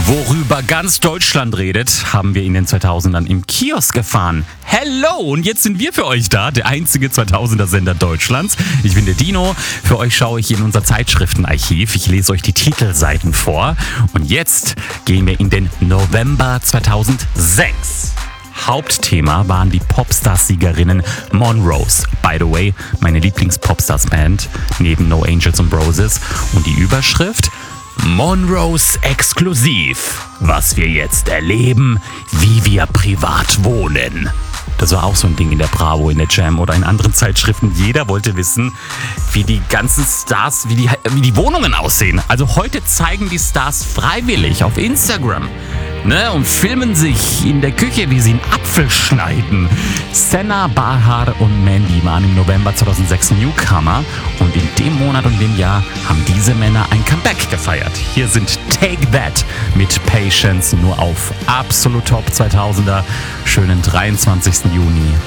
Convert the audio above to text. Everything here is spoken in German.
Worüber ganz Deutschland redet, haben wir in den 2000ern im Kiosk erfahren. Hello! Und jetzt sind wir für euch da, der einzige 2000er-Sender Deutschlands. Ich bin der Dino. Für euch schaue ich in unser Zeitschriftenarchiv. Ich lese euch die Titelseiten vor. Und jetzt gehen wir in den November 2006. Hauptthema waren die Popstars-Siegerinnen Monrose. By the way, meine Lieblings-Popstars-Band neben No Angels and Roses. Und die Überschrift: Monrose exklusiv. Was wir jetzt erleben, wie wir privat wohnen. Das war auch so ein Ding in der Bravo, in der Jam oder in anderen Zeitschriften. Jeder wollte wissen, wie die ganzen Stars, wie die Wohnungen aussehen. Also heute zeigen die Stars freiwillig auf Instagram, und filmen sich in der Küche, wie sie einen Apfel schneiden. Senna, Bahar und Mandy waren im November 2006 Newcomer und in dem Monat und dem Jahr haben diese Männer ein Comeback gefeiert. Hier sind Take That mit Patience, nur auf Absolut Top 2000er. Schönen 23. Juni